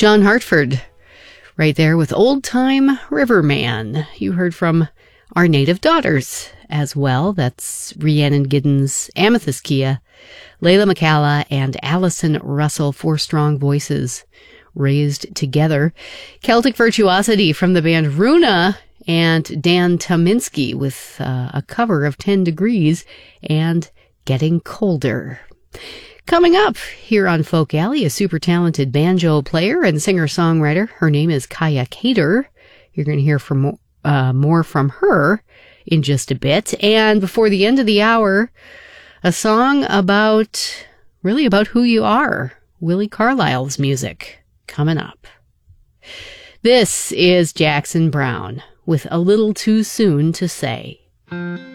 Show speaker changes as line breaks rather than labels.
John Hartford, right there with Old Time Riverman. You heard from Our Native Daughters as well. That's Rhiannon Giddens, Amethyst Kia, Layla McCalla, and Allison Russell, four strong voices raised together. Celtic Virtuosity from the band Runa and Dan Tominski with a cover of 10 Degrees and Getting Colder. Coming up here on Folk Alley, a super talented banjo player and singer-songwriter. Her name is Kaya Cater. You're going to hear from more from her in just a bit. And before the end of the hour, a song about who you are. Willie Carlisle's music coming up. This is Jackson Browne with A Little Too Soon to Say.